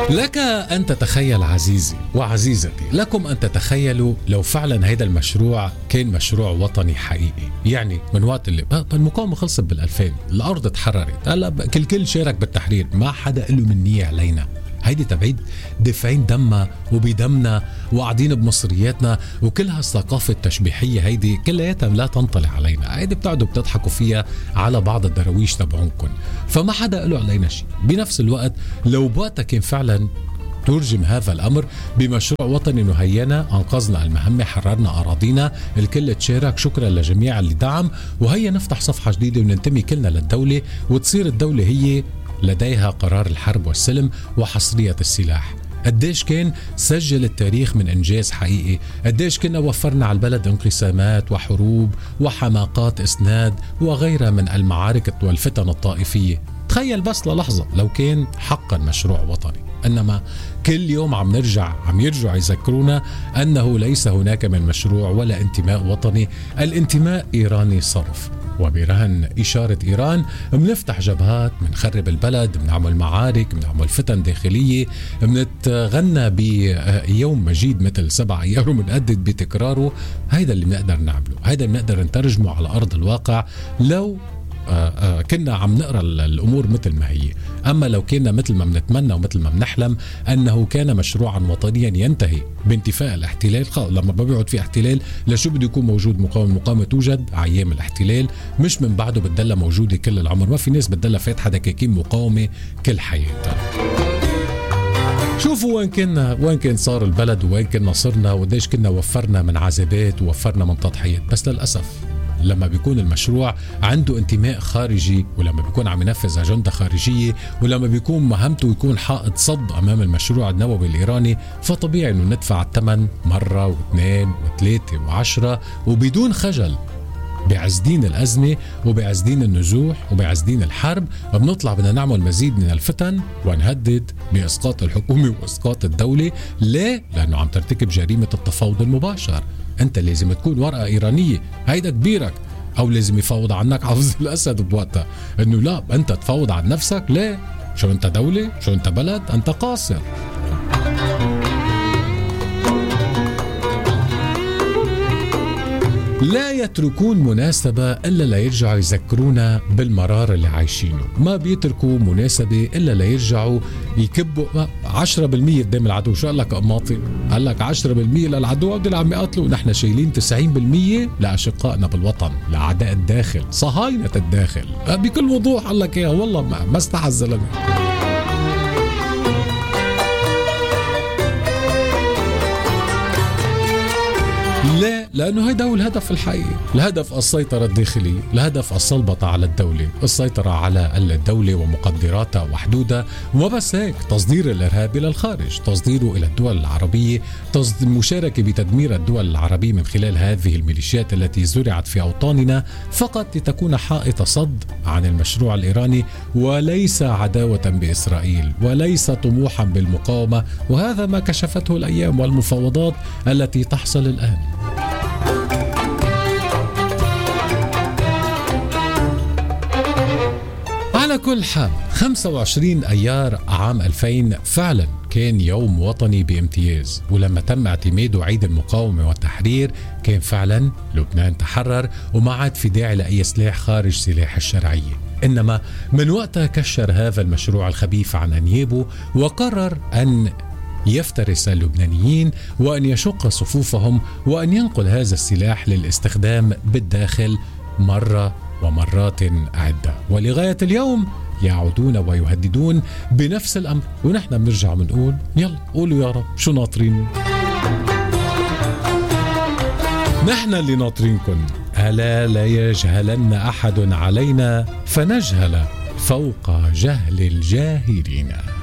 لك أن تتخيل عزيزي وعزيزتي، لكم أن تتخيلوا لو فعلا هيدا المشروع كان مشروع وطني حقيقي. يعني من وقت اللي المقاومة خلصت بال2000، الأرض اتحررت، هلا كل شارك بالتحرير، ما حدا قال له منية علينا. هيدي تبعيد دافعين دمنا وبدمنا وقاعدين بمصرياتنا، وكل هالثقافة التشبيحية هيدي كلياتها لا تنطلع علينا. هيدي بتقعدوا بتضحكوا فيها على بعض الدراويش تبعونكم، فما حدا قالوا علينا شيء. بنفس الوقت لو بوقتها كان فعلا ترجم هذا الأمر بمشروع وطني نهينا، أنقذنا المهمة، حررنا أراضينا، الكل تشارك، شكرا لجميع اللي دعم، وهيا نفتح صفحة جديدة وننتمي كلنا للدولة، وتصير الدولة هي لديها قرار الحرب والسلم وحصرية السلاح. قديش كان سجل التاريخ من إنجاز حقيقي، قديش كنا وفرنا على البلد انقسامات وحروب وحماقات إسناد وغيرها من المعارك والفتن الطائفية. تخيل بس للحظة لو كان حقا مشروع وطني. إنما كل يوم عم يرجعوا يذكرونا أنه ليس هناك من مشروع ولا انتماء وطني، الانتماء إيراني صرف. وبرهن إشارة إيران بنفتح جبهات، بنخرب البلد، بنعمل معارك، بنعمل فتن داخلية، بنتغنى بيوم مجيد مثل 7 أيار وبنقدد بتكراره. هيدا اللي بنقدر نعمله، هيدا اللي بنقدر نترجمه على أرض الواقع لو كنا عم نقرأ الأمور مثل ما هي. أما لو كنا مثل ما بنتمنى ومثل ما بنحلم أنه كان مشروعا وطنيا ينتهي بانتفاء الاحتلال، لما بيقعد في احتلال لشو بده يكون موجود مقاومة؟ المقاومة توجد أيام الاحتلال، مش من بعده بتدلى موجودة كل العمر. ما في ناس بتدلى فاتحة دكاكين مقاومة كل حياتها. شوفوا وين كان صار البلد، وين كنا صرنا، وقديش كنا وفرنا من عذابات ووفرنا من تضحيات. بس للأسف لما بيكون المشروع عنده انتماء خارجي، ولما بيكون عم ينفذ أجندة خارجية، ولما بيكون مهمته يكون حائط صد أمام المشروع النووي الإيراني، فطبيعي أنه ندفع الثمن مرة واثنين وثلاثة وعشرة وبدون خجل. بعز دين الأزمة وبعز دين النزوح وبعز دين الحرب بنطلع بدنا نعمل مزيد من الفتن ونهدد بإسقاط الحكومة وإسقاط الدولة. ليه؟ لأنه عم ترتكب جريمة التفاوض المباشر. أنت لازم تكون ورقة إيرانية، هيدا كبيرك، أو لازم يفاوض عنك حافظ الأسد بوقتها أنه لا أنت تفاوض عن نفسك. ليه؟ شو أنت دولة؟ شو أنت بلد؟ أنت قاصر. لا يتركون مناسبة إلا ليرجعوا يذكرونا بالمرار اللي عايشينه، ما بيتركوا مناسبة إلا ليرجعوا يكبوا 10% قدام العدو. شو قال لك قماطي؟ قال لك 10% للعدو اللي عم يقاتلوا، نحن شايلين 90% لأشقائنا بالوطن، لأعداء الداخل، صهاينة الداخل. بكل وضوح قال لك إيه، والله ما استحى الزلمة. لا، لأنه هيدا هو الهدف الحقيقي، الهدف السيطرة الداخلية، الهدف السلطة على الدولة، السيطرة على الدولة ومقدراتها وحدودها. وما بس هيك، تصدير الإرهاب إلى الخارج، تصديره إلى الدول العربية، المشاركة بتدمير الدول العربية من خلال هذه الميليشيات التي زرعت في أوطاننا فقط لتكون حائط صد عن المشروع الإيراني، وليس عداوة بإسرائيل، وليس طموحا بالمقاومة. وهذا ما كشفته الأيام والمفاوضات التي تحصل الآن. على كل حال 25 أيار عام 2000 فعلا كان يوم وطني بامتياز، ولما تم اعتماده عيد المقاومة والتحرير كان فعلا لبنان تحرر وما عاد في داعي لأي سلاح خارج سلاح الشرعية. إنما من وقتها كشر هذا المشروع الخبيث عن أنيابه، وقرر أن يفترس اللبنانيين وأن يشق صفوفهم وأن ينقل هذا السلاح للاستخدام بالداخل مرة ومرات عدة، ولغاية اليوم يعودون ويهددون بنفس الأمر. ونحن بنرجع بنقول يلا قولوا يا رب، شو ناطرين؟ نحن اللي ناطرينكم. ألا لا يجهلن أحد علينا فنجهل فوق جهل الجاهلين.